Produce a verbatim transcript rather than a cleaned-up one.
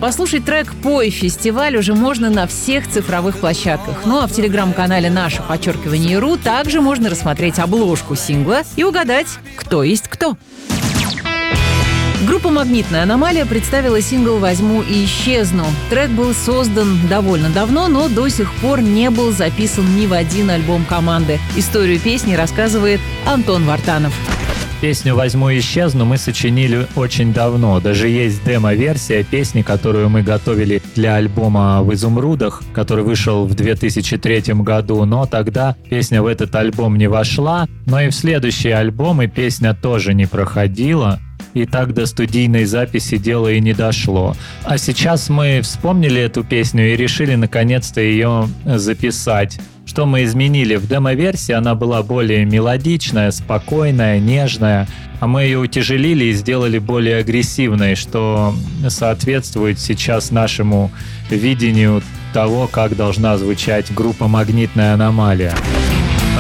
Послушать трек «Пой» фестиваль уже можно на всех цифровых площадках. Ну а в телеграм-канале «Наше подчеркивание РУ» также можно рассмотреть обложку сингла и угадать, кто есть кто. Группа «Магнитная аномалия» представила сингл «Возьму и исчезну». Трек был создан довольно давно, но до сих пор не был записан ни в один альбом команды. Историю песни рассказывает Антон Вартанов. Песню «Возьму и исчезну» мы сочинили очень давно. Даже есть демо-версия песни, которую мы готовили для альбома «В изумрудах», который вышел в две тысячи третьем году, но тогда песня в этот альбом не вошла. Но и в следующие альбомы песня тоже не проходила. И так до студийной записи дело и не дошло. А сейчас мы вспомнили эту песню и решили наконец-то ее записать. Что мы изменили? В демо-версии она была более мелодичная, спокойная, нежная, а мы ее утяжелили и сделали более агрессивной, что соответствует сейчас нашему видению того, как должна звучать группа «Магнитная аномалия».